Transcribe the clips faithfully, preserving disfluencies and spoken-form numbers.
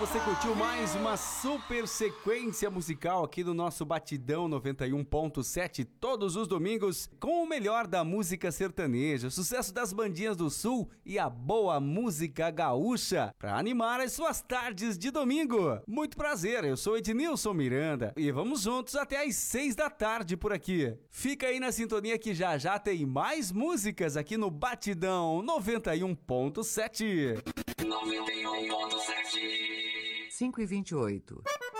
você curtiu mais uma super sequência musical aqui no nosso Batidão noventa e um ponto sete, todos os domingos, com o melhor da música sertaneja, sucesso das bandinhas do Sul e a boa música gaúcha, para animar as suas tardes de domingo. Muito prazer, eu sou Ednilson Miranda e vamos juntos até às seis da tarde por aqui. Fica aí na sintonia que já já tem mais músicas aqui no Batidão noventa e um ponto sete. noventa e um ponto sete. cinco e vinte e oito.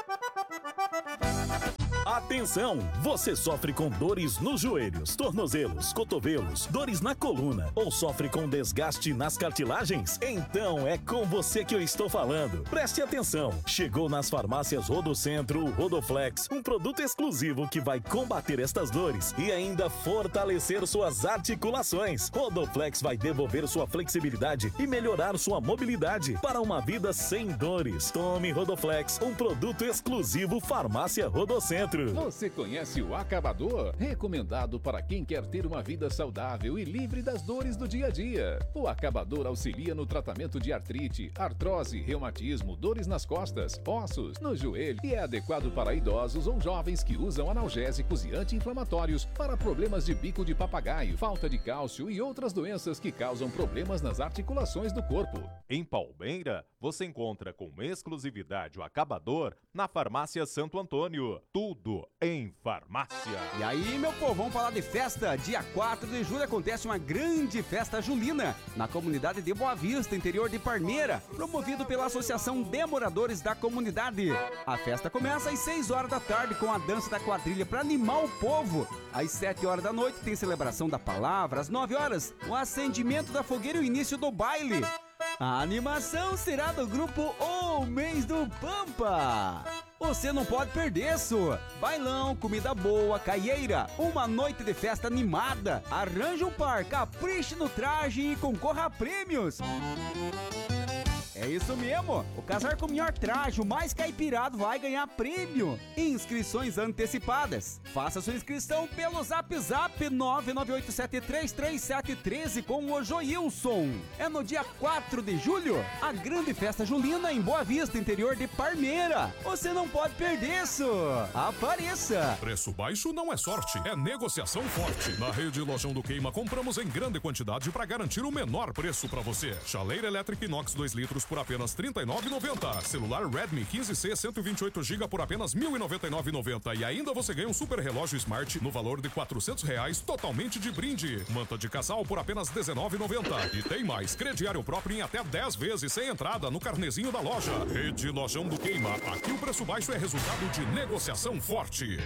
Atenção! Você sofre com dores nos joelhos, tornozelos, cotovelos, dores na coluna ou sofre com desgaste nas cartilagens? Então é com você que eu estou falando. Preste atenção! Chegou nas farmácias Rodocentro o Rodoflex, um produto exclusivo que vai combater estas dores e ainda fortalecer suas articulações. Rodoflex vai devolver sua flexibilidade e melhorar sua mobilidade para uma vida sem dores. Tome Rodoflex, um produto exclusivo Farmácia Rodocentro. Você conhece o Acabador? Recomendado para quem quer ter uma vida saudável e livre das dores do dia a dia. O Acabador auxilia no tratamento de artrite, artrose, reumatismo, dores nas costas, ossos, no joelho e é adequado para idosos ou jovens que usam analgésicos e anti-inflamatórios para problemas de bico de papagaio, falta de cálcio e outras doenças que causam problemas nas articulações do corpo. Em Palmeira, você encontra com exclusividade o Acabador na Farmácia Santo Antônio. Tudo em farmácia. E aí, meu povo, vamos falar de festa. Dia quatro de julho acontece uma grande festa julina na comunidade de Boa Vista, interior de Palmeira, promovido pela Associação de Moradores da Comunidade. A festa começa às seis horas da tarde com a dança da quadrilha para animar o povo. Às sete horas da noite tem celebração da palavra. Às nove horas, o acendimento da fogueira e o início do baile. A animação será do grupo O Mês do Pampa. Você não pode perder isso! Bailão, comida boa, caieira, uma noite de festa animada. Arranje um par, capriche no traje e concorra a prêmios. É isso mesmo! O casar com o melhor traje, o mais caipirado, vai ganhar prêmio. Inscrições antecipadas. Faça sua inscrição pelo Zap Zap nove nove oito sete três três sete um três com o Joilson. É no dia quatro de julho, a grande festa julina em Boa Vista, interior de Palmeira. Você não pode perder isso! Apareça! Preço baixo não é sorte, é negociação forte. Na rede Lojão do Queima compramos em grande quantidade para garantir o menor preço para você. Chaleira elétrica inox dois litros por apenas trinta e nove reais e noventa centavos. Celular Redmi quinze C cento e vinte e oito gigabytes por apenas mil e noventa e nove reais e noventa centavos. E ainda você ganha um super relógio Smart no valor de quatrocentos reais, totalmente de brinde. Manta de casal por apenas dezenove reais e noventa centavos. E tem mais, crediário próprio em até dez vezes sem entrada no carnezinho da loja. Rede Lojão do Queima. Aqui o preço baixo é resultado de negociação forte.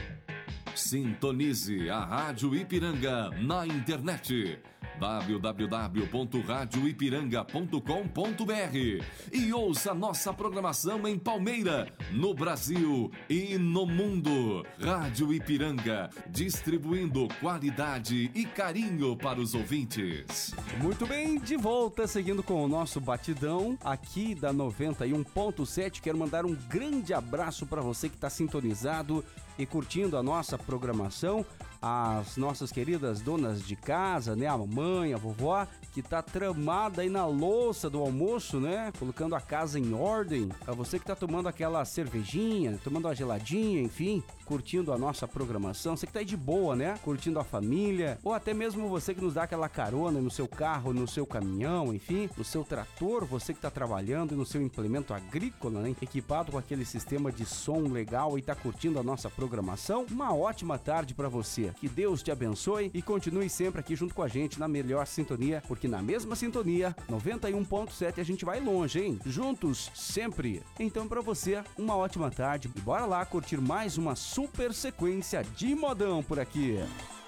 Sintonize a Rádio Ipiranga na internet w w w ponto rádio ipiranga ponto com ponto b r e ouça nossa programação em Palmeira, no Brasil e no mundo. Rádio Ipiranga, distribuindo qualidade e carinho para os ouvintes. Muito bem, de volta, seguindo com o nosso batidão aqui da noventa e um ponto sete. Quero mandar um grande abraço para você que está sintonizado e curtindo a nossa programação, as nossas queridas donas de casa, né, a mamãe, a vovó, que tá tramada aí na louça do almoço, né, colocando a casa em ordem, a você que tá tomando aquela cervejinha, tomando uma geladinha, enfim, curtindo a nossa programação, você que tá aí de boa, né, curtindo a família, ou até mesmo você que nos dá aquela carona no seu carro, no seu caminhão, enfim, no seu trator, você que tá trabalhando no seu implemento agrícola, né, equipado com aquele sistema de som legal e tá curtindo a nossa programação, uma ótima tarde para você. Que Deus te abençoe e continue sempre aqui junto com a gente na melhor sintonia, porque na mesma sintonia, noventa e um ponto sete, a gente vai longe, hein? Juntos, sempre. Então, para você, uma ótima tarde e bora lá curtir mais uma super sequência de modão por aqui.